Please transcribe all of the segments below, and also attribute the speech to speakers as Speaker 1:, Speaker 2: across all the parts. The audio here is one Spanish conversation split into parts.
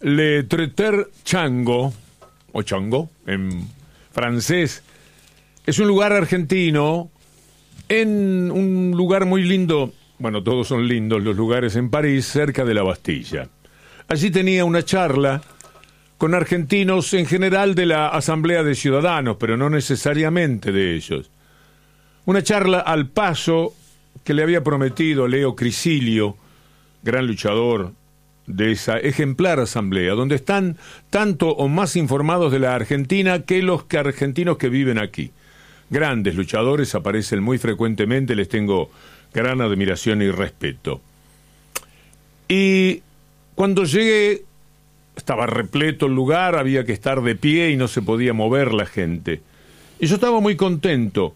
Speaker 1: Le Traiteur Chango, o Chango en francés, es un lugar argentino, en un lugar muy lindo, bueno, todos son lindos los lugares en París, cerca de la Bastilla. Allí tenía una charla con argentinos en general de la Asamblea de Ciudadanos, pero no necesariamente de ellos. Una charla al paso que le había prometido Leo Crisilio, gran luchador de esa ejemplar asamblea, donde están tanto o más informados de la Argentina que los argentinos que viven aquí. Grandes luchadores aparecen muy frecuentemente, les tengo gran admiración y respeto. Y cuando llegué, estaba repleto el lugar, había que estar de pie y no se podía mover la gente. Y yo estaba muy contento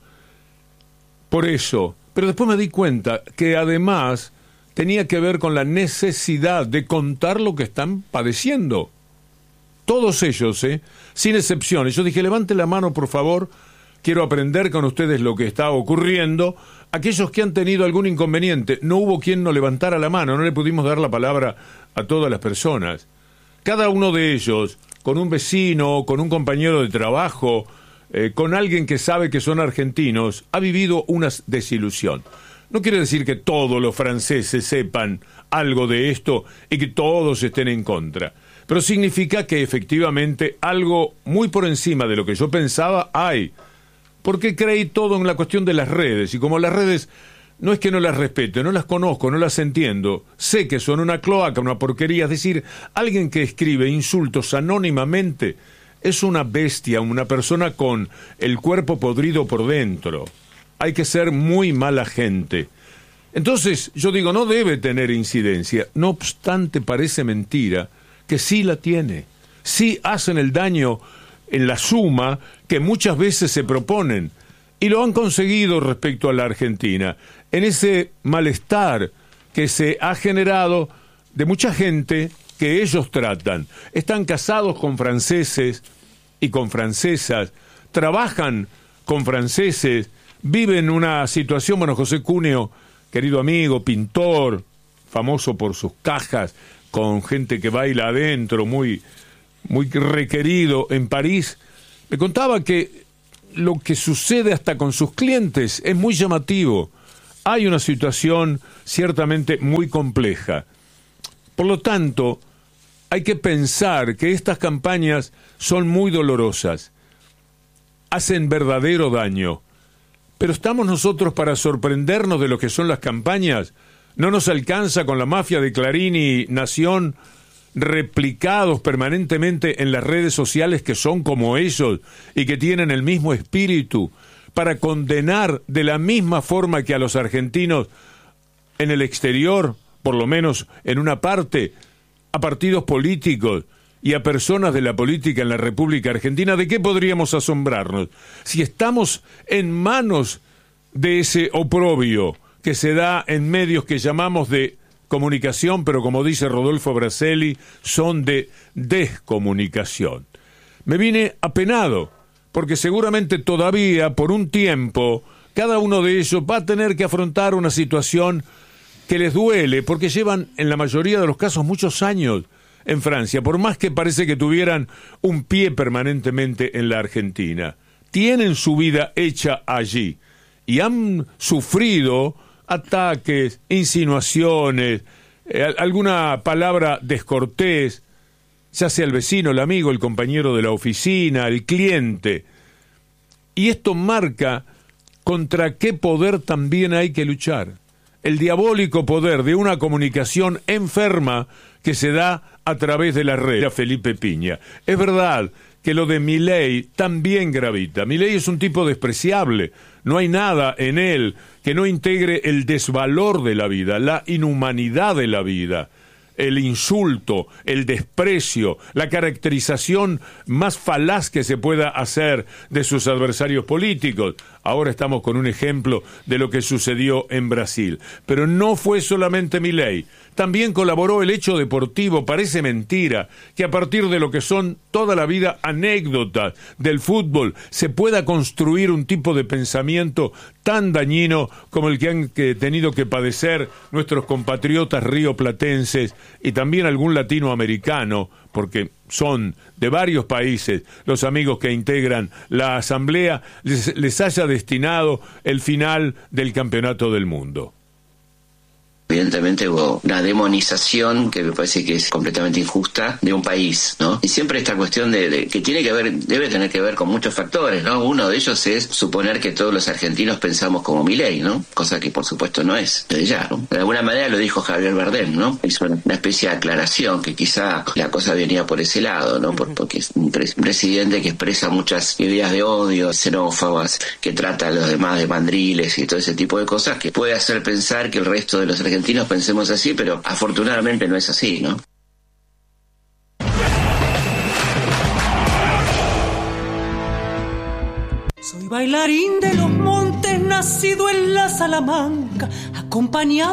Speaker 1: por eso, pero después me di cuenta que además tenía que ver con la necesidad de contar lo que están padeciendo. Todos ellos, sin excepciones. Yo dije, levante la mano, por favor, quiero aprender con ustedes lo que está ocurriendo. Aquellos que han tenido algún inconveniente, no hubo quien no levantara la mano, no le pudimos dar la palabra a todas las personas. Cada uno de ellos, con un vecino, con un compañero de trabajo, con alguien que sabe que son argentinos, ha vivido una desilusión. No quiere decir que todos los franceses sepan algo de esto y que todos estén en contra, pero significa que efectivamente algo muy por encima de lo que yo pensaba hay, porque creí todo en la cuestión de las redes, y como las redes no es que no las respete, no las conozco, no las entiendo, sé que son una cloaca, una porquería, es decir, alguien que escribe insultos anónimamente es una bestia, una persona con el cuerpo podrido por dentro. Hay que ser muy mala gente. Entonces, yo digo, no debe tener incidencia. No obstante, parece mentira que sí la tiene. Sí hacen el daño en la suma que muchas veces se proponen. Y lo han conseguido respecto a la Argentina. En ese malestar que se ha generado de mucha gente que ellos tratan. Están casados con franceses y con francesas. Trabajan con franceses. Viven una situación, bueno, José Cúneo, querido amigo, pintor, famoso por sus cajas, con gente que baila adentro, muy requerido en París, me contaba que lo que sucede hasta con sus clientes es muy llamativo. Hay una situación ciertamente muy compleja. Por lo tanto, hay que pensar que estas campañas son muy dolorosas, hacen verdadero daño. Pero estamos nosotros para sorprendernos de lo que son las campañas. No nos alcanza con la mafia de Clarín y Nación replicados permanentemente en las redes sociales que son como ellos y que tienen el mismo espíritu para condenar de la misma forma que a los argentinos en el exterior, por lo menos en una parte, a partidos políticos y a personas de la política en la República Argentina. ¿De qué podríamos asombrarnos? Si estamos en manos de ese oprobio que se da en medios que llamamos de comunicación, pero como dice Rodolfo Braselli, son de descomunicación. Me vine apenado, porque seguramente todavía, por un tiempo, cada uno de ellos va a tener que afrontar una situación que les duele, porque llevan, en la mayoría de los casos, muchos años en Francia, por más que parece que tuvieran un pie permanentemente en la Argentina. Tienen su vida hecha allí y han sufrido ataques, insinuaciones, alguna palabra descortés, ya sea el vecino, el amigo, el compañero de la oficina, el cliente. Y esto marca contra qué poder también hay que luchar. El diabólico poder de una comunicación enferma que se da a través de la red. Felipe Piña. Es verdad que lo de Milei también gravita. Milei es un tipo despreciable. No hay nada en él que no integre el desvalor de la vida, la inhumanidad de la vida, el insulto, el desprecio, la caracterización más falaz que se pueda hacer de sus adversarios políticos. Ahora estamos con un ejemplo de lo que sucedió en Brasil. Pero no fue solamente Milei. también colaboró el hecho deportivo. Parece mentira que a partir de lo que son toda la vida anécdotas del fútbol se pueda construir un tipo de pensamiento tan dañino como el que han tenido que padecer nuestros compatriotas rioplatenses y también algún latinoamericano, porque son de varios países los amigos que integran la asamblea, les haya destinado el final del campeonato del mundo.
Speaker 2: Evidentemente hubo una demonización que me parece que es completamente injusta de un país, ¿no? Y siempre esta cuestión de que tiene que ver, debe tener que ver con muchos factores, ¿no? Uno de ellos es suponer que todos los argentinos pensamos como Milei, ¿no? Cosa que por supuesto no es, desde ya, ¿no? De alguna manera lo dijo Javier Bardem, ¿no? Hizo una especie de aclaración que quizá la cosa venía por ese lado, ¿no? Porque es un presidente que expresa muchas ideas de odio, xenófobas, que trata a los demás de mandriles y todo ese tipo de cosas que puede hacer pensar que el resto de los argentinos pensemos así, pero afortunadamente no es así, ¿no?
Speaker 3: Soy bailarín de los montes, nacido en la Salamanca, acompañado